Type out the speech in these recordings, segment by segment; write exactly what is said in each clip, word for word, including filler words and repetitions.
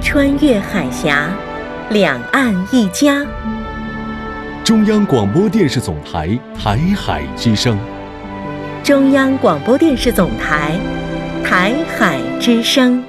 穿越海峡，两岸一家。 中央广播电视总台台海之声。 中央广播电视总台台海之声。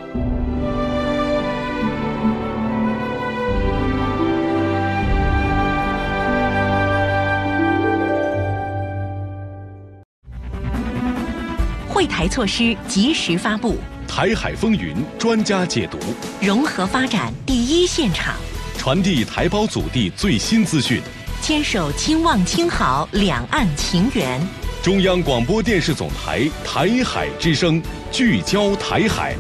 惠台措施及时发布， 台海风云专家解读， 融合发展第一现场， 传递台胞祖地最新资讯， 牵手亲望亲好两岸情缘。 中央广播电视总台台海之声，聚焦台海。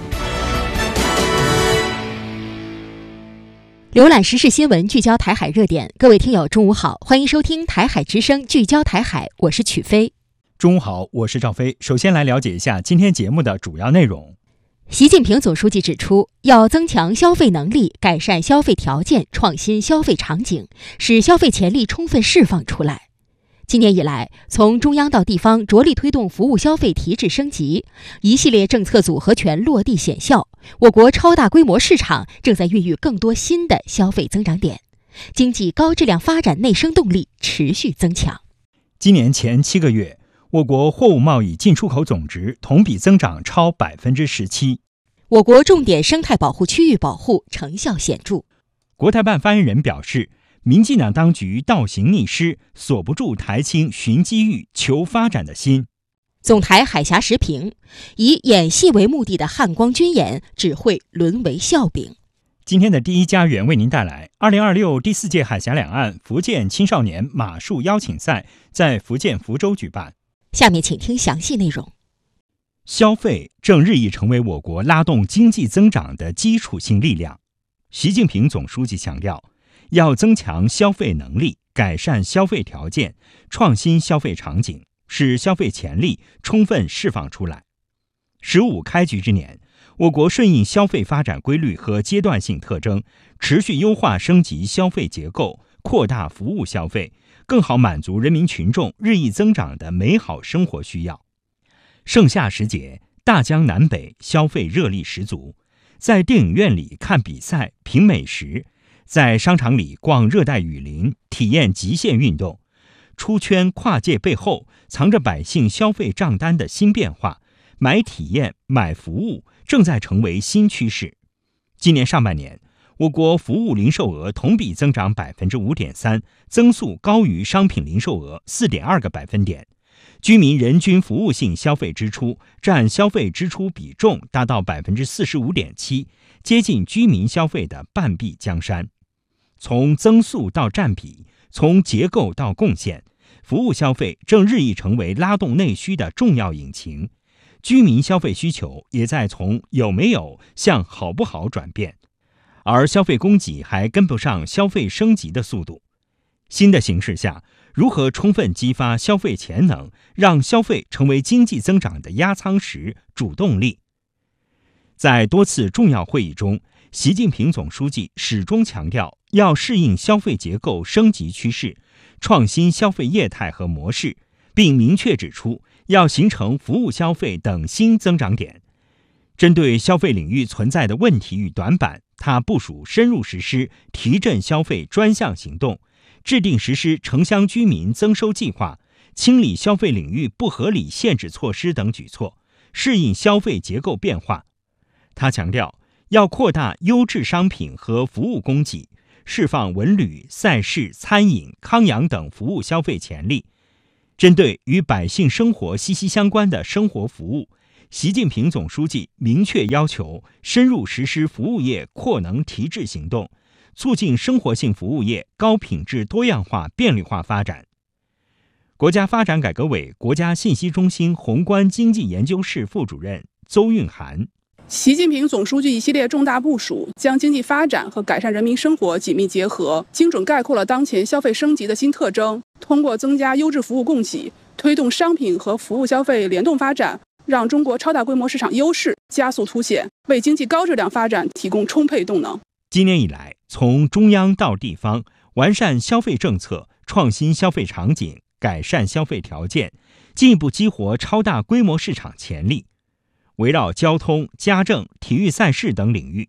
浏览时事新闻，聚焦台海热点。各位听友，中午好，欢迎收听台海之声，聚焦台海，我是曲飞。 中午好，我是赵飞。首先来了解一下今天节目的主要内容。 习近平总书记指出，要增强消费能力，改善消费条件，创新消费场景，使消费潜力充分释放出来。今年以来，从中央到地方着力推动服务消费提质升级，一系列政策组合拳落地显效，我国超大规模市场正在孕育更多新的消费增长点，经济高质量发展内生动力持续增强。 今年前七个月，我国货物贸易进出口总值同比增长超百分之十七。 我国重点生态保护区域保护成效显著。 国台办发言人表示，民进党当局倒行逆施，锁不住台青寻机遇、求发展的心。 总台海峡时评：以演戏为目的的汉光军演只会沦为笑柄。 今天的第一家园为您带来二零二六第四届海峡两岸福建青少年马术邀请赛在福建福州举办。 下面请听详细内容。 消费正日益成为我国拉动经济增长的基础性力量。习近平总书记强调，要增强消费能力，改善消费条件，创新消费场景，使消费潜力充分释放出来。十五开局之年，我国顺应消费发展规律和阶段性特征，持续优化升级消费结构，扩大服务消费，更好满足人民群众日益增长的美好生活需要。盛夏时节，大江南北消费热力十足，在电影院里看比赛、品美食，在商场里逛热带雨林，体验极限运动。出圈跨界背后，藏着百姓消费账单的新变化，买体验、买服务正在成为新趋势。今年上半年，我国服务零售额同比增长 百分之五点三， 增速高于商品零售额 四点二个百分点。居民人均服务性消费支出占消费支出比重达到 百分之四十五点七， 接近居民消费的半壁江山。从增速到占比，从结构到贡献，服务消费正日益成为拉动内需的重要引擎。居民消费需求也在从有没有向好不好转变，而消费供给还跟不上消费升级的速度。新的形势下，如何充分激发消费潜能，让消费成为经济增长的压舱石、主动力？在多次重要会议中，习近平总书记始终强调要适应消费结构升级趋势，创新消费业态和模式，并明确指出要形成服务消费等新增长点。针对消费领域存在的问题与短板，他部署深入实施提振消费专项行动，制定实施城乡居民增收计划，清理消费领域不合理限制措施等举措，适应消费结构变化。他强调，要扩大优质商品和服务供给，释放文旅、赛事、餐饮、康养等服务消费潜力。针对与百姓生活息息相关的生活服务，习近平总书记明确要求深入实施服务业扩能提质行动，促进生活性服务业高品质多样化便利化发展。国家发展改革委国家信息中心宏观经济研究室副主任邹韵涵： 习近平总书记一系列重大部署，将经济发展和改善人民生活紧密结合，精准概括了当前消费升级的新特征。通过增加优质服务供给，推动商品和服务消费联动发展，让中国超大规模市场优势加速凸显，为经济高质量发展提供充沛动能。 今年以来，从中央到地方，完善消费政策，创新消费场景，改善消费条件，进一步激活超大规模市场潜力。围绕交通、家政、体育赛事等领域，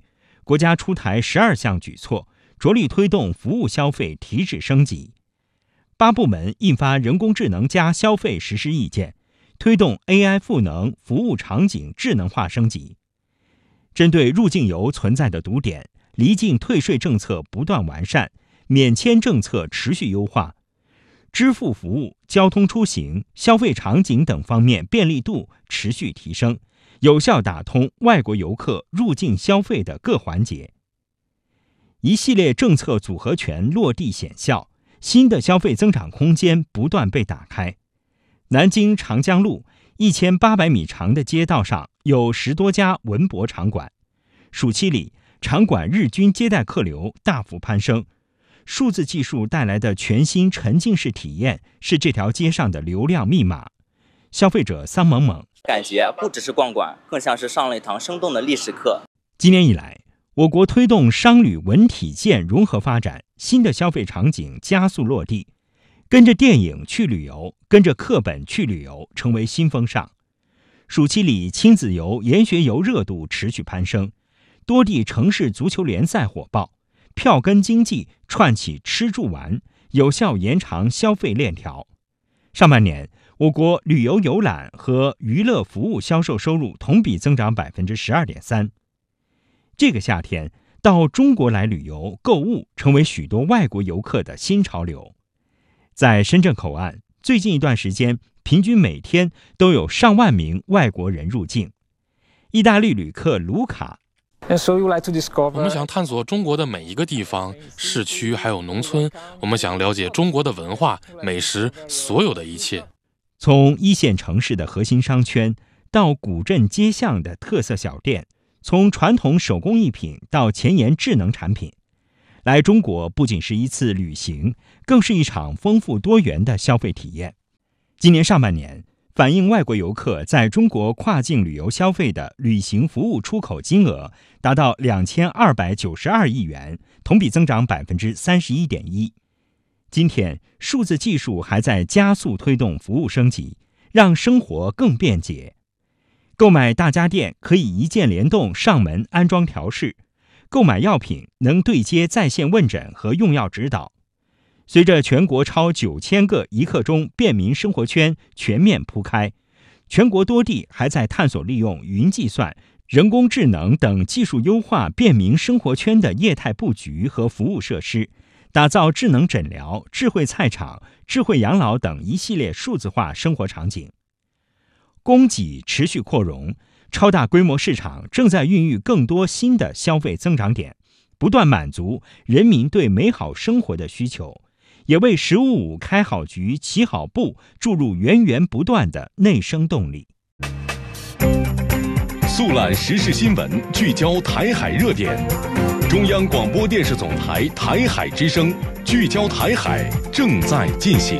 国家出台十二项举措，着力推动服务消费提质升级。八部门印发人工智能加消费实施意见，推动 A I 赋能服务场景智能化升级。针对入境游存在的堵点，离境退税政策不断完善，免签政策持续优化，支付服务、交通出行、消费场景等方面便利度持续提升，有效打通外国游客入境消费的各环节。一系列政策组合拳落地显效，新的消费增长空间不断被打开。南京长江路一千八百米长的街道上有十多家文博场馆，暑期里场馆日均接待客流大幅攀升。数字技术带来的全新沉浸式体验是这条街上的流量密码。消费者桑萌萌感觉不只是逛馆，更像是上了一堂生动的历史课。 今年以来，我国推动商旅文体建融合发展，新的消费场景加速落地。跟着电影去旅游，跟着课本去旅游成为新风尚。暑期里亲子游、研学游热度持续攀升，多地城市足球联赛火爆，票根经济串起吃住玩，有效延长消费链条。上半年，我国旅游游览和娱乐服务销售收入同比增长 百分之十二点三。这个夏天，到中国来旅游购物成为许多外国游客的新潮流。在深圳口岸，最近一段时间，平均每天都有上万名外国人入境。意大利旅客卢卡， 我们想探索中国的每一个地方，市区还有农村，我们想了解中国的文化、美食，所有的一切。 从一线城市的核心商圈，到古镇街巷的特色小店，从传统手工艺品到前沿智能产品，来中国不仅是一次旅行，更是一场丰富多元的消费体验。今年上半年，反映外国游客在中国跨境旅游消费的旅行服务出口金额达到两千二百九十二亿元，同比增长 百分之三十一点一。今天，数字技术还在加速推动服务升级，让生活更便捷。购买大家电可以一键联动上门安装调试，购买药品能对接在线问诊和用药指导。随着全国超九千个一刻钟便民生活圈全面铺开，全国多地还在探索利用云计算、人工智能等技术优化便民生活圈的业态布局和服务设施，打造智能诊疗、智慧菜场、智慧养老等一系列数字化生活场景。供给持续扩容，超大规模市场正在孕育更多新的消费增长点，不断满足人民对美好生活的需求，也为十五五开好局、起好步注入源源不断的内生动力。 速览时事新闻，聚焦台海热点。中央广播电视总台台海之声，聚焦台海，正在进行。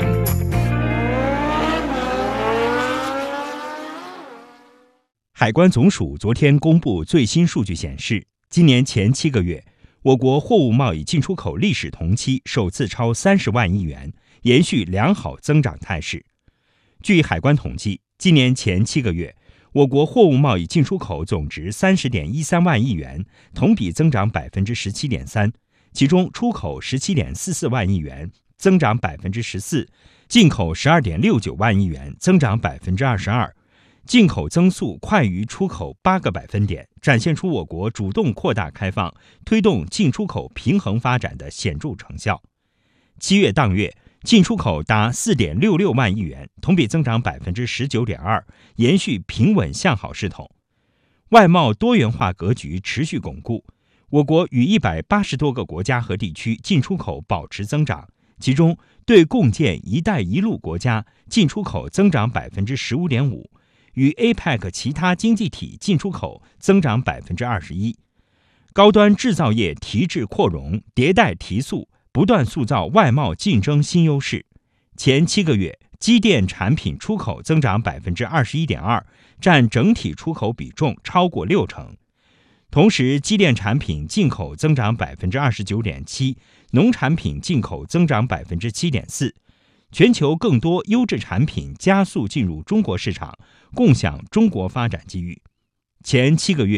海关总署昨天公布最新数据显示，今年前七个月，我国货物贸易进出口历史同期首次超三十万亿元，延续良好增长态势。据海关统计，今年前七个月，我国货物贸易进出口总值三十点一三万亿元，同比增长百分之十七点三，其中出口十七点四四万亿元，增长百分之十四，进口十二点六九万亿元，增长百分之二十二。进口增速快于出口八个百分点，展现出我国主动扩大开放、推动进出口平衡发展的显著成效。七月当月，进出口达四点六六万亿元，同比增长百分之十九点二，延续平稳向好势头。外贸多元化格局持续巩固，我国与一百八十多个国家和地区进出口保持增长，其中对共建“一带一路”国家进出口增长百分之十五点五。与 A P E C 其他经济体进出口增长 百分之二十一， 高端制造业提质扩容、迭代提速，不断塑造外贸竞争新优势。前七个月，机电产品出口增长 百分之二十一点二， 占整体出口比重超过六成。同时，机电产品进口增长 百分之二十九点七， 农产品进口增长 百分之七点四。全球更多优质产品加速进入中国市场，共享中国发展机遇。前七个月，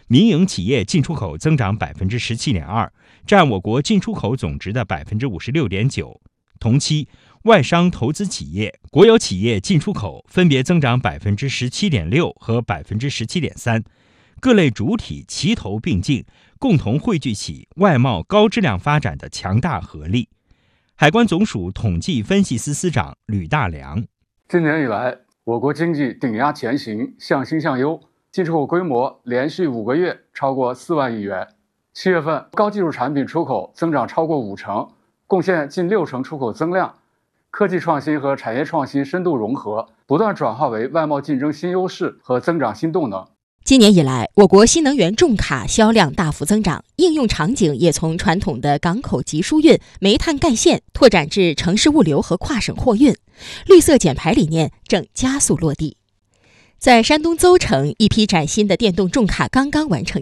民营企业进出口增长 百分之十七点二， 占我国进出口总值的 百分之五十六点九。 同期，外商投资企业、国有企业进出口分别增长 百分之十七点六 和 百分之十七点三， 各类主体齐头并进，共同汇聚起外贸高质量发展的强大合力。海关总署统计分析司司长吕大良： 今年以来，我国经济顶压前行，向新向优，进出口规模连续五个月超过四万亿元。七月份，高技术产品出口增长超过五成，贡献近六成出口增量。科技创新和产业创新深度融合，不断转化为外贸竞争新优势和增长新动能。 今年以来，我国新能源重卡销量大幅增长，应用场景也从传统的港口集输运、煤炭干线拓展至城市物流和跨省货运，绿色减排理念正加速落地。在山东邹城，一批崭新的电动重卡刚刚完成